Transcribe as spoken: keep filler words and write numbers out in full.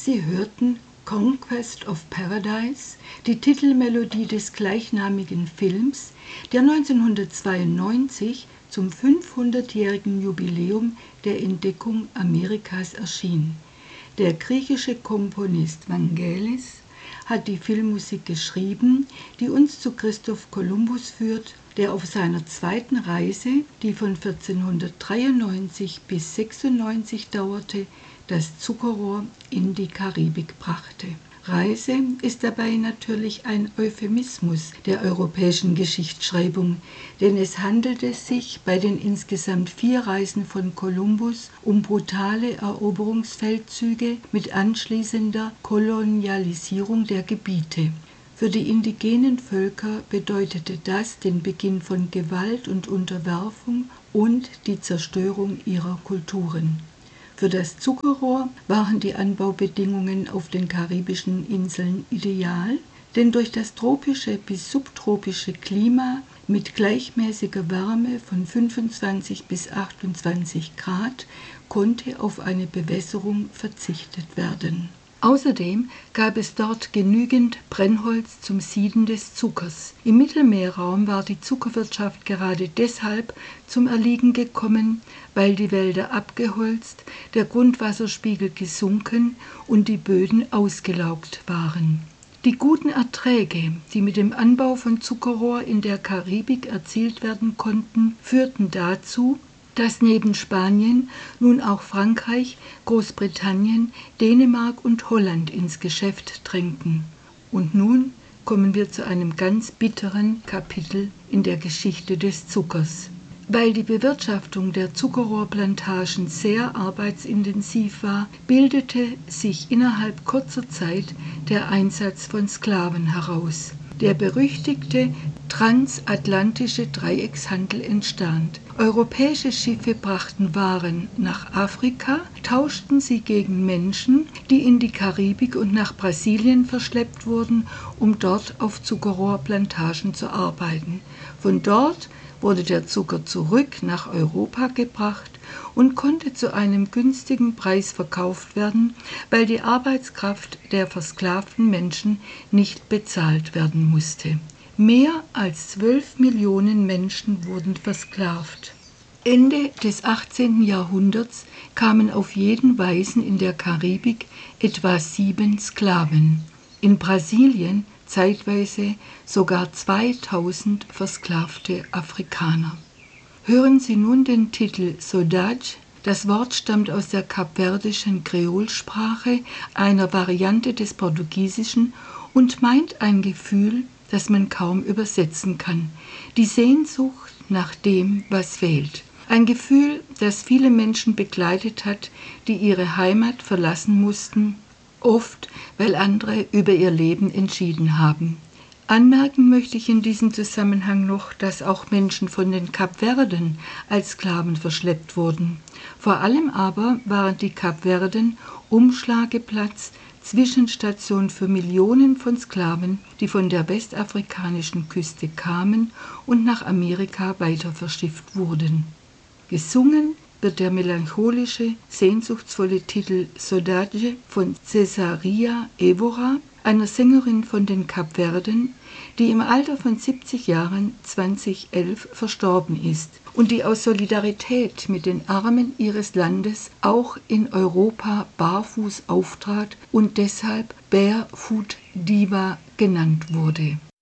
Sie hörten Conquest of Paradise, die Titelmelodie des gleichnamigen Films, der neunzehnhundertzweiundneunzig zum fünfhundertjährigen Jubiläum der Entdeckung Amerikas erschien. Der griechische Komponist Vangelis hat die Filmmusik geschrieben, die uns zu Christoph Kolumbus führt, der auf seiner zweiten Reise, die von vierzehnhundertdreiundneunzig bis sechsundneunzig dauerte, das Zuckerrohr in die Karibik brachte. Reise ist dabei natürlich ein Euphemismus der europäischen Geschichtsschreibung, denn es handelte sich bei den insgesamt vier Reisen von Kolumbus um brutale Eroberungsfeldzüge mit anschließender Kolonialisierung der Gebiete. Für die indigenen Völker bedeutete das den Beginn von Gewalt und Unterwerfung und die Zerstörung ihrer Kulturen. Für das Zuckerrohr waren die Anbaubedingungen auf den karibischen Inseln ideal, denn durch das tropische bis subtropische Klima mit gleichmäßiger Wärme von fünfundzwanzig bis achtundzwanzig Grad konnte auf eine Bewässerung verzichtet werden. Außerdem gab es dort genügend Brennholz zum Sieden des Zuckers. Im Mittelmeerraum war die Zuckerwirtschaft gerade deshalb zum Erliegen gekommen, weil die Wälder abgeholzt, der Grundwasserspiegel gesunken und die Böden ausgelaugt waren. Die guten Erträge, die mit dem Anbau von Zuckerrohr in der Karibik erzielt werden konnten, führten dazu, dass neben Spanien nun auch Frankreich, Großbritannien, Dänemark und Holland ins Geschäft drängten. Und nun kommen wir zu einem ganz bitteren Kapitel in der Geschichte des Zuckers. Weil die Bewirtschaftung der Zuckerrohrplantagen sehr arbeitsintensiv war, bildete sich innerhalb kurzer Zeit der Einsatz von Sklaven heraus. Der berüchtigte transatlantische Dreieckshandel entstand. Europäische Schiffe brachten Waren nach Afrika, tauschten sie gegen Menschen, die in die Karibik und nach Brasilien verschleppt wurden, um dort auf Zuckerrohrplantagen zu arbeiten. Von dort wurde der Zucker zurück nach Europa gebracht und konnte zu einem günstigen Preis verkauft werden, weil die Arbeitskraft der versklavten Menschen nicht bezahlt werden musste. Mehr als zwölf Millionen Menschen wurden versklavt. Ende des achtzehnten Jahrhunderts kamen auf jeden Weißen in der Karibik etwa sieben Sklaven. In Brasilien zeitweise sogar zweitausend versklavte Afrikaner. Hören Sie nun den Titel Saudade. Das Wort stammt aus der kapverdischen Kreolsprache, einer Variante des Portugiesischen, und meint ein Gefühl, das man kaum übersetzen kann. Die Sehnsucht nach dem, was fehlt. Ein Gefühl, das viele Menschen begleitet hat, die ihre Heimat verlassen mussten, oft weil andere über ihr Leben entschieden haben. Anmerken möchte ich in diesem Zusammenhang noch, dass auch Menschen von den Kapverden als Sklaven verschleppt wurden. Vor allem aber waren die Kapverden Umschlageplatz, Zwischenstation für Millionen von Sklaven, die von der westafrikanischen Küste kamen und nach Amerika weiter verschifft wurden. Gesungen wird der melancholische, sehnsuchtsvolle Titel Saudade von Cesaria Évora, einer Sängerin von den Kapverden, die im Alter von siebzig Jahren zweitausendelf verstorben ist und die aus Solidarität mit den Armen ihres Landes auch in Europa barfuß auftrat und deshalb Barefoot Diva genannt wurde.